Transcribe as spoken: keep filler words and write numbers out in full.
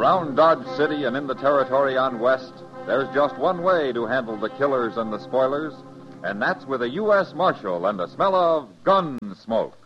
Around Dodge City and in the territory on West, there's just one way to handle the killers and the spoilers, and that's with a U S Marshal and a smell of gun smoke.